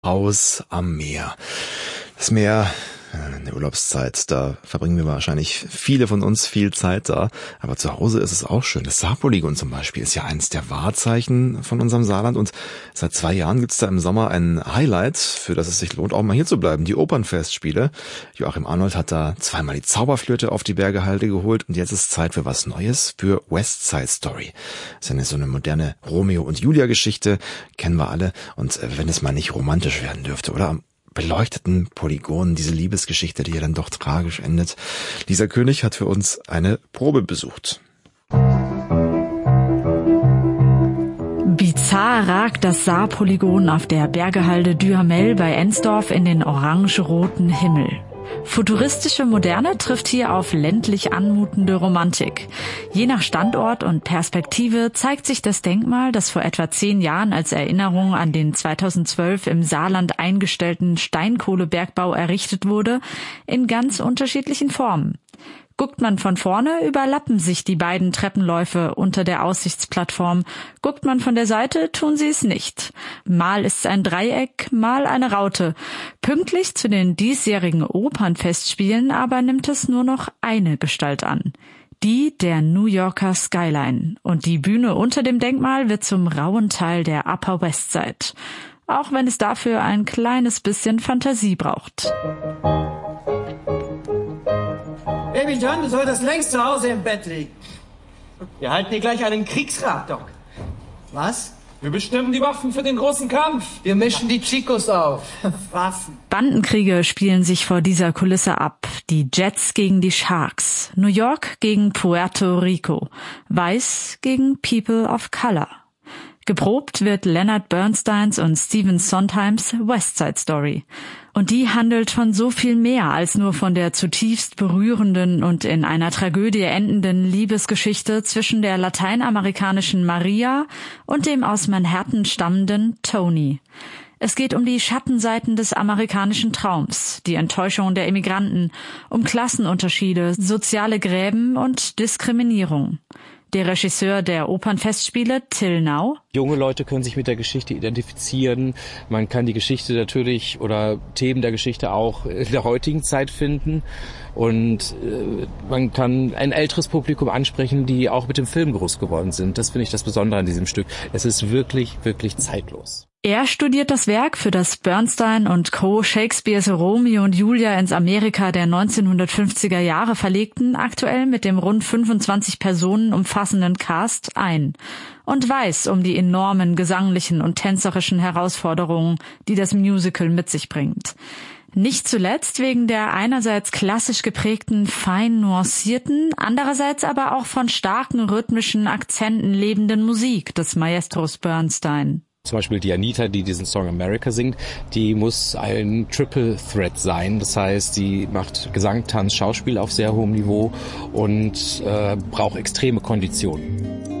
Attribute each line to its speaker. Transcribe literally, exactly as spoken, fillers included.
Speaker 1: Haus am Meer. Das Meer in der Urlaubszeit, da verbringen wir wahrscheinlich viele von uns viel Zeit da. Aber zu Hause ist es auch schön. Das Saarpolygon zum Beispiel ist ja eines der Wahrzeichen von unserem Saarland. Und seit zwei Jahren gibt's da im Sommer ein Highlight, für das es sich lohnt, auch mal hier zu bleiben. Die Opernfestspiele. Joachim Arnold hat da zweimal die Zauberflöte auf die Bergehalde geholt. Und jetzt ist Zeit für was Neues, für West Side Story. Das ist ja so eine moderne Romeo und Julia Geschichte. Kennen wir alle. Und wenn es mal nicht romantisch werden dürfte, oder? Beleuchteten Polygonen, diese Liebesgeschichte, die ja dann doch tragisch endet. Lisa König hat für uns eine Probe besucht.
Speaker 2: Bizarr ragt das Saarpolygon auf der Bergehalde Duhamel bei Ensdorf in den orange-roten Himmel. Futuristische Moderne trifft hier auf ländlich anmutende Romantik. Je nach Standort und Perspektive zeigt sich das Denkmal, das vor etwa zehn Jahren als Erinnerung an den zweitausendzwölf im Saarland eingestellten Steinkohlebergbau errichtet wurde, in ganz unterschiedlichen Formen. Guckt man von vorne, überlappen sich die beiden Treppenläufe unter der Aussichtsplattform. Guckt man von der Seite, tun sie es nicht. Mal ist es ein Dreieck, mal eine Raute. Pünktlich zu den diesjährigen Opernfestspielen aber nimmt es nur noch eine Gestalt an. Die der New Yorker Skyline. Und die Bühne unter dem Denkmal wird zum rauen Teil der Upper West Side. Auch wenn es dafür ein kleines bisschen Fantasie braucht.
Speaker 3: Baby John, du solltest längst zu Hause im Bett liegen. Wir halten hier gleich einen Kriegsrat, Doc. Was?
Speaker 4: Wir bestimmen die Waffen für den großen Kampf.
Speaker 3: Wir mischen die Chicos auf. Waffen.
Speaker 2: Bandenkriege spielen sich vor dieser Kulisse ab. Die Jets gegen die Sharks. New York gegen Puerto Rico. Weiß gegen People of Color. Geprobt wird Leonard Bernsteins und Stephen Sondheims West Side Story. Und die handelt von so viel mehr als nur von der zutiefst berührenden und in einer Tragödie endenden Liebesgeschichte zwischen der lateinamerikanischen Maria und dem aus Manhattan stammenden Tony. Es geht um die Schattenseiten des amerikanischen Traums, die Enttäuschung der Immigranten, um Klassenunterschiede, soziale Gräben und Diskriminierung. Der Regisseur der Opernfestspiele, Till Nau.
Speaker 5: Junge Leute können sich mit der Geschichte identifizieren. Man kann die Geschichte natürlich oder Themen der Geschichte auch in der heutigen Zeit finden. Und äh, man kann ein älteres Publikum ansprechen, die auch mit dem Film groß geworden sind. Das finde ich das Besondere an diesem Stück. Es ist wirklich, wirklich zeitlos.
Speaker 2: Er studiert das Werk, für das Bernstein und Co. Shakespeares Romeo und Julia ins Amerika der neunzehnhundertfünfziger Jahre verlegten, aktuell mit dem rund fünfundzwanzig Personen umfassenden Cast ein und weiß um die enormen gesanglichen und tänzerischen Herausforderungen, die das Musical mit sich bringt. Nicht zuletzt wegen der einerseits klassisch geprägten, fein nuancierten, andererseits aber auch von starken rhythmischen Akzenten lebenden Musik des Maestros Bernstein.
Speaker 5: Zum Beispiel die Anita, die diesen Song America singt, die muss ein Triple Threat sein. Das heißt, die macht Gesang, Tanz, Schauspiel auf sehr hohem Niveau und äh, braucht extreme Konditionen.